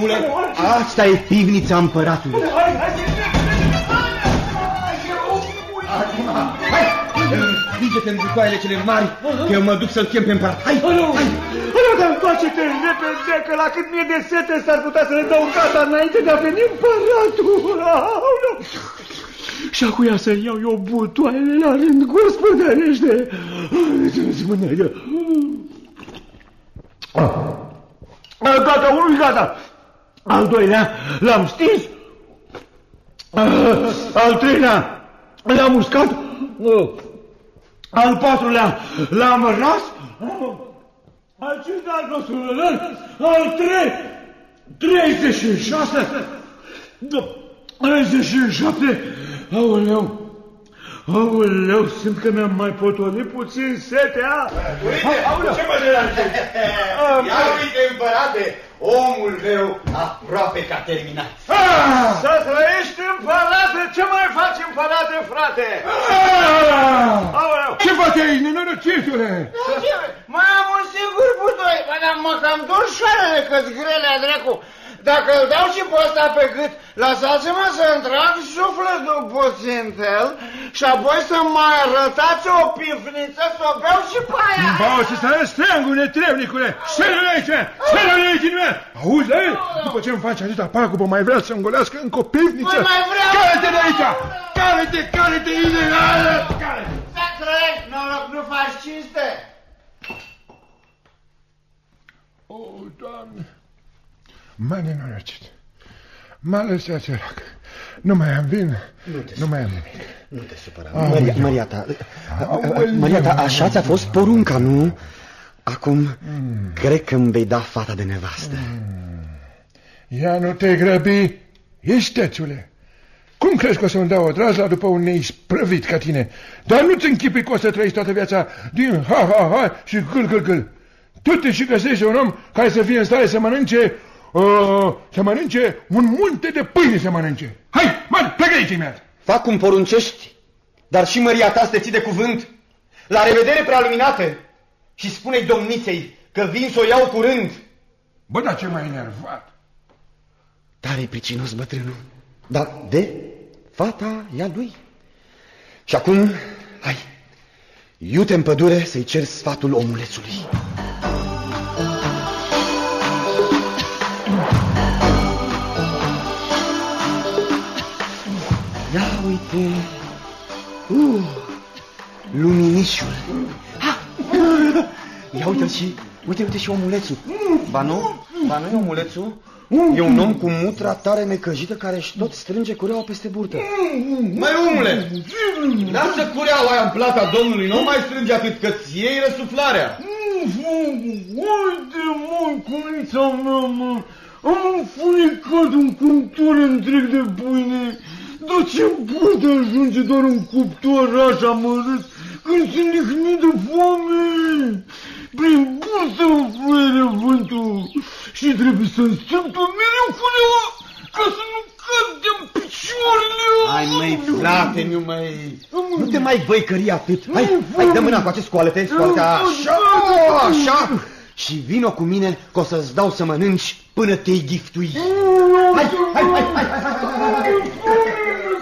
omule. Asta e pivnița împăratului. Hai, stinge-te în bucoaiele cele mari, că eu mă duc să-l chem pe împărat. Hai, hai! Dar întoarce-te repede, că la cât mie de sete s-ar putea să ne dau în casa înainte de a veni împăratul. Și acuia să-i iau eu butoaiele la rând, gospodărește. Gata, unul gata. Al doilea l-am stins. Al treilea l-am uscat. Al patrulea l-am ras. Al cincilea al 36, 37. Aoleu, simt că mi-am mai potolit puțin setea. Uite, ce mă deranjezi? Ia uite, împărate, omul meu aproape că a terminat. Să trăiești, împărate! Ce mai faci, împărate, frate? Ce faci aici, nenorocitule? Mai am un singur butoi, mă cam dor șoarele că-s grele, dracu. Dacă îl dau și pe ăsta pe gât, lăsați-mă să-mi trag sufletul puțin pe el și apoi să mai arătați o pifniță să o beau și pe aia. Bau și să răstreangul, netrebnicule! Șeră-l aici! Șeră-l aici din mea! Auzi la el? După ce îmi face atâta pagubă, mai vrea să-mi golească încă o pivniță? Mai vreau! Care-te de aici! Care-te, ilegală! Să trăiești, noroc, nu faci cinste! O, Doamne! M-a nenorocit. M-a lăsat sărac. Nu mai am vin, nu mai am nimic. Nu te supăra. Maria ta, așa ți-a fost porunca, nu? Acum, cred că îmi vei da fata de nevastă. Ia nu te grăbi, istețule. Cum crezi că o să-mi dau o drazla după un neisprăvit ca tine? Dar nu-ți închipui că o să trăiești toată viața din ha-ha-ha și gâl-gâl-gâl. Tu te și găsești un om care să fie în stare să mănânce... să mănânce un munte de pâine să mănânce. Hai, plecă aici imediat. Fac cum poruncești, dar și măria ta să te ții de cuvânt. La revedere, prealuminate, și spune-i domniței că vin să o iau curând. Bă, dar ce m-ai enervat? Tare-i pricinos bătrânul, dar de fata e a lui. Și acum, hai, iute în pădure să-i cer sfatul omulețului. Ia uite, luminișul. Ia uite-l și, uite și omulețul. Ba nu e omulețul? E un om cu mutra tare necăjită care-și tot strânge cureaua peste burtă. Măi, omule, lasă cureaua aia în plata domnului, nu mai strânge atât că-ți iei răsuflarea. Uite, măi, cunița mea, mă, am înfunicat un cuptor întreg de pâine. Dar ce poate ajunge doar un cuptor așa mărât când sunt lihnit de foame? Prin bursă îmi fluieră vântul și trebuie să-mi strâmp mereu culeaua ca să nu cad de-mi picioarele. Hai, măi, frate, nu te mai văicări atât. Hai, dă mâna cu acest scoală-te, așa. Și vino cu mine că o să-ți dau să mănânci până te-i ghiftui. Hai.